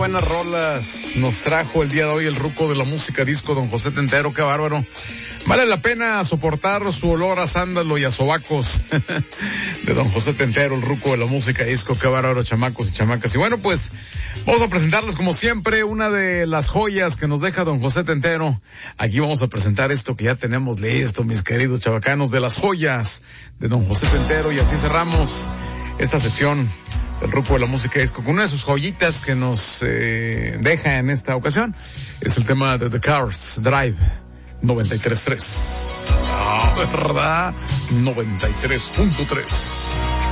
buenas rolas nos trajo el día de hoy el ruco de la música disco, don José Tentero, qué bárbaro. Vale la pena soportar su olor a sándalo y a sobacos de don José Tentero, el ruco de la música disco, qué bárbaro, chamacos y chamacas. Y bueno, pues vamos a presentarles como siempre una de las joyas que nos deja don José Tentero. Aquí vamos a presentar esto que ya tenemos listo, mis queridos chavacanos, de las joyas de don José Tentero, y así cerramos esta sección del ruco de la música disco con una de sus joyitas que nos deja en esta ocasión. Es el tema de The Cars Drive 93.3. Ah, ¿verdad? 93.3.